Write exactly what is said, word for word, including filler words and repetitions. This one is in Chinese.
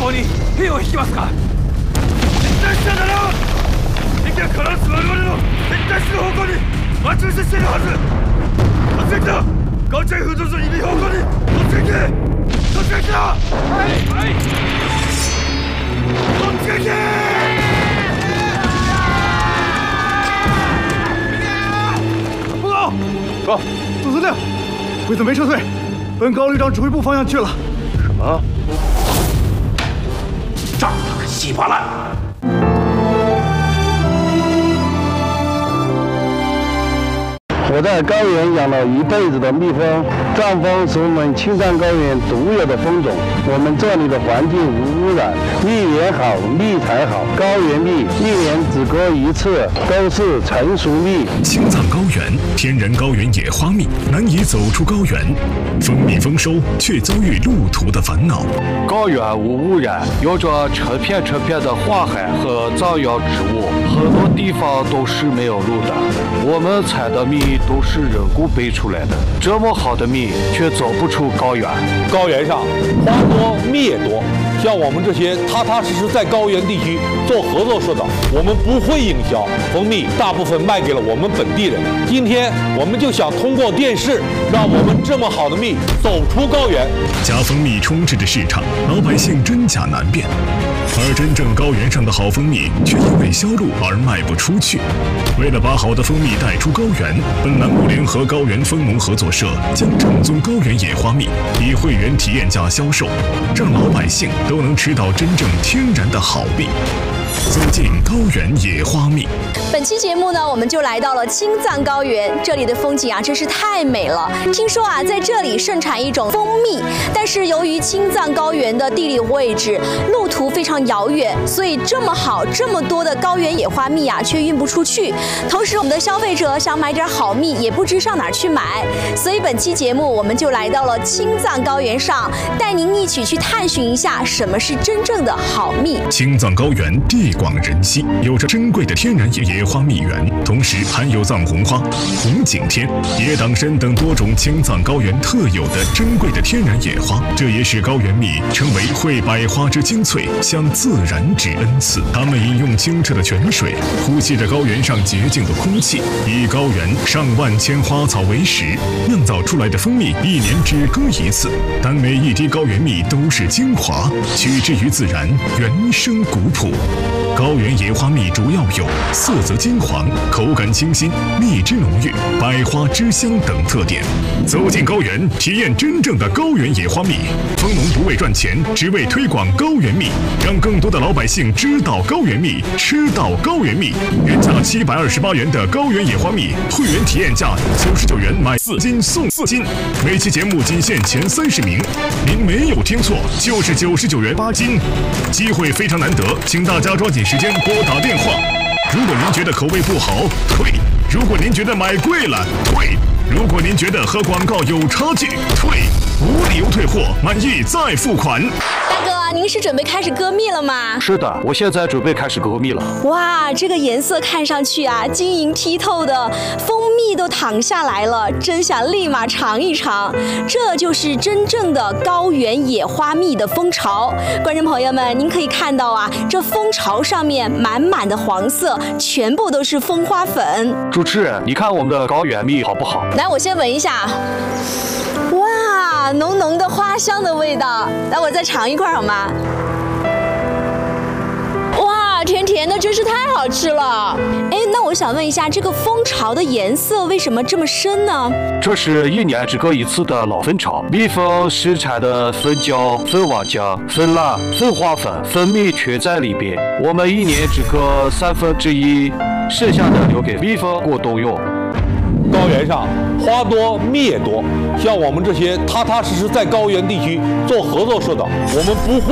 方に兵を引きますか。撤退したなら敵は必ず我々の撤退する方向に待ち伏せしているはず。突撃だ。高chạy hướng dẫn一米方向に突撃。突撃だ。はいはい。突撃。报告， 哥，总司令，鬼子没撤退，奔高旅长指挥部方向去了。 什么？仗他个稀巴烂！ 我在高原养了一辈子的蜜蜂，藏蜂是我们青藏高原独有的蜂种。我们这里的环境无污染，蜜源好，蜜才好。高原蜜一年只割一次，都是成熟蜜。 青藏高原天然高原野花蜜难以走出高原，蜂蜜丰收却遭遇路途的烦恼。 高原无污染，有着成片成片的花海和藏药植物，很多地方都是没有路的。我们采的蜜都是人工培出来的，这么好的蜜却走不出高原。 高原上花多蜜也多，像我们这些踏踏实实在高原地区做合作社的，我们不会营销蜂蜜，大部分卖给了我们本地人。今天我们就想通过电视，让我们这么好的蜜走出高原。 假蜂蜜充斥着市场，老百姓真假难辨，而真正高原上的好蜂蜜却因为销路而卖不出去。为了把好的蜂蜜带出高原，本栏目联合高原蜂农合作社将正宗高原野花蜜以会员体验价销售，让老百姓都能吃到真正天然的好蜜。走进高原野花蜜。 本期节目呢，我们就来到了青藏高原，这里的风景啊真是太美了。听说啊，在这里盛产一种蜂蜜，但是由于青藏高原的地理位置、路途非常遥远，所以这么好、这么多的高原野花蜜啊，却运不出去。同时，我们的消费者想买点好蜜，也不知上哪儿去买。所以本期节目，我们就来到了青藏高原上，带您一起去探寻一下什么是真正的好蜜。 青藏高原地广人稀，有着珍贵的天然野野花蜜源，同时含有藏红花、红景天、野党参等多种青藏高原特有的珍贵的天然野花，这也使高原蜜成为汇百花之精粹，向自然之恩赐。它们饮用清澈的泉水，呼吸着高原上洁净的空气，以高原上万千花草为食，酿造出来的蜂蜜一年只割一次，但每一滴高原蜜都是精华，取之于自然，原生古朴。高原野花蜜主要有色泽金黄、口感清新、蜜汁浓郁、百花之香等特点。走进高原，体验真正的高原野花蜜。蜂农不为赚钱，只为推广高原蜜，让更多的老百姓知道高原蜜，吃到高原蜜。原价七百二十八元的高原野花蜜，会员体验价九十九元买四斤送四斤。每期节目仅限前三十名，您没有听错，就是九十九元八斤，机会非常难得，请大家抓紧时间拨打电话。如果您觉得口味不好，退；如果您觉得买贵了，退；如果您觉得和广告有差距，退。无理由退货，满意再付款。 大哥，您是准备开始割蜜了吗？ 是的，我现在准备开始割蜜了。 哇，这个颜色看上去啊，晶莹剔透的，蜂蜜都淌下来了，真想立马尝一尝。这就是真正的高原野花蜜的蜂巢。观众朋友们，您可以看到啊，这蜂巢上面满满的黄色，全部都是蜂花粉。 主持人，你看我们的高原蜜好不好？ 来，我先闻一下。哇，浓浓的花香的味道，来我再尝一块好吗？哇，甜甜的，真是太好吃了。哎，那我想问一下，这个蜂巢的颜色为什么这么深呢？ 这是一年只割一次的老蜂巢，蜜蜂生产的蜂胶、蜂王浆、蜂蜡、蜂花粉、蜂蜜全在里边。我们一年只割三分之一，剩下的留给蜜蜂过冬用。 高原上花多蜜也多，像我们这些踏踏实实在高原地区做合作社的，我们不会